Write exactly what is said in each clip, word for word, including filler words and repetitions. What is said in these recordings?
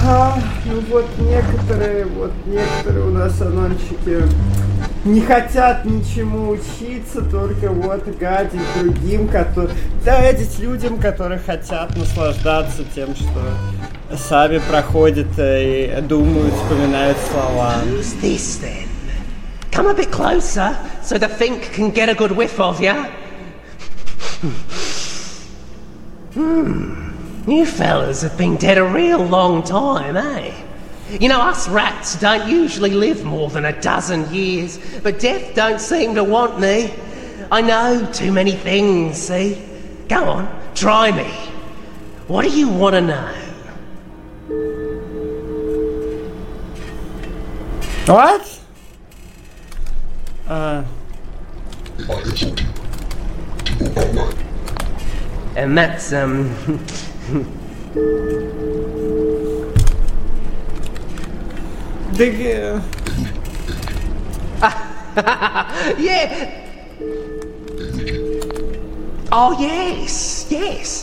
Ага, ну вот некоторые, вот некоторые у нас анонщики не хотят ничему учиться, только вот гадить другим, которые, гадить людям, которые хотят наслаждаться тем, что сами проходят и думают, вспоминают слова. Who's this then? Come a bit closer, so the Fink can get a good whiff of ya. Hmm. You fellas have been dead a real long time, eh? You know, us rats don't usually live more than a dozen years, but death don't seem to want me. I know too many things, see? Go on, try me. What do you want to know? What? Uh... And that's, um... The... yeah! Oh, yes, yes.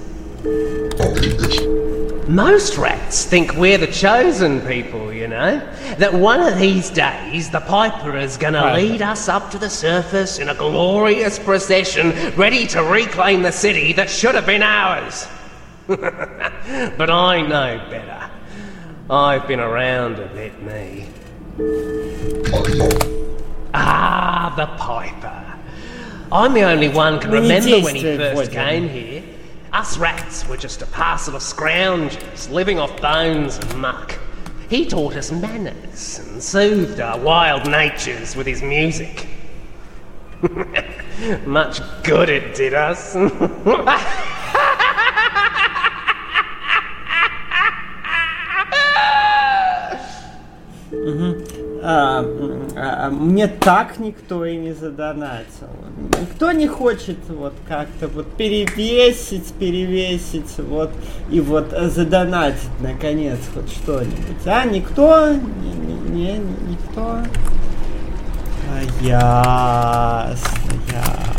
Most rats think we're the chosen people, you know? That one of these days, the Piper is gonna Right. lead us up to the surface in a glorious procession, ready to reclaim the city that should have been ours. But I know better. I've been around a bit, me. Ah, the Piper. I'm the only one can We need remember when he to first avoid came him. here. Us rats were just a parcel of scroungers living off bones and muck. He taught us manners and soothed our wild natures with his music. Much good it did us. А, а, мне так никто и не задонатил. Никто не хочет вот как-то вот перевесить, перевесить вот и вот задонатить наконец хоть что-нибудь. А никто? Не, не, не, никто? А, ясно, ясно.